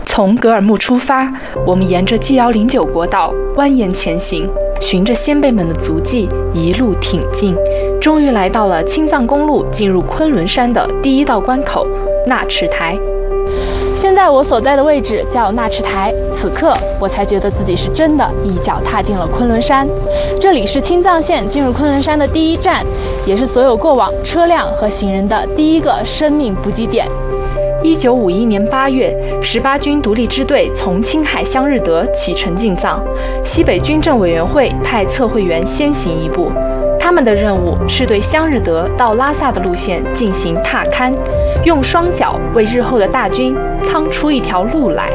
从格尔木出发，我们沿着 G109国道蜿蜒前行，循着先辈们的足迹一路挺进，终于来到了青藏公路进入昆仑山的第一道关口纳池台。现在我所在的位置叫纳池台，此刻我才觉得自己是真的一脚踏进了昆仑山。这里是青藏线进入昆仑山的第一站，也是所有过往车辆和行人的第一个生命补给点。1951年8月，18军独立支队从青海香日德启程进藏，西北军政委员会派测绘员先行一步。他们的任务是对香日德到拉萨的路线进行踏勘，用双脚为日后的大军趟出一条路来。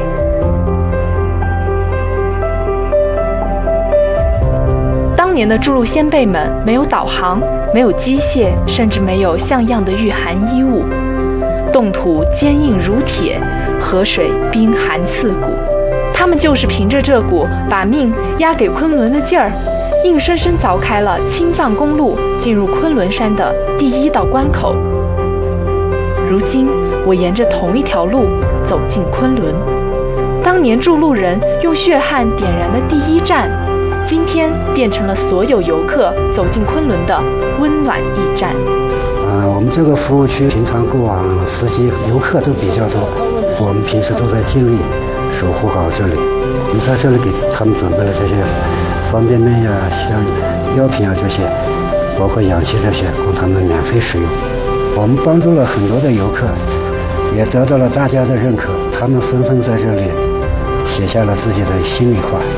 当年的筑路先辈们没有导航，没有机械，甚至没有像样的御寒衣物。冻土坚硬如铁，河水冰寒刺骨，他们就是凭着这股把命押给昆仑的劲儿，硬生生凿开了青藏公路进入昆仑山的第一道关口。如今我沿着同一条路走进昆仑，当年筑路人用血汗点燃的第一站，今天变成了所有游客走进昆仑的温暖驿站。 我们这个服务区平常过往司机游客都比较多，我们平时都在尽力守护好这里。我们在这里给他们准备了这些方便面呀、像药品啊这些，包括氧气这些，供他们免费使用。我们帮助了很多的游客，也得到了大家的认可，他们纷纷在这里写下了自己的心里话。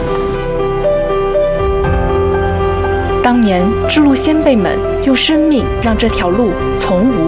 当年筑路先辈们用生命让这条路从无